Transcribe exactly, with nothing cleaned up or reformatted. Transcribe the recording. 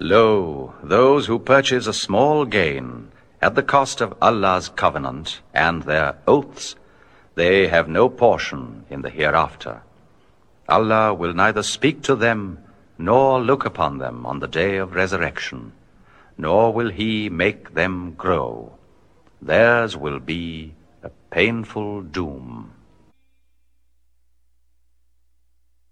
Lo, those who purchase a small gain at the cost of Allah's covenant and their oaths, they have no portion in the hereafter. Allah will neither speak to them nor look upon them on the day of resurrection, nor will he make them grow. Theirs will be a painful doom.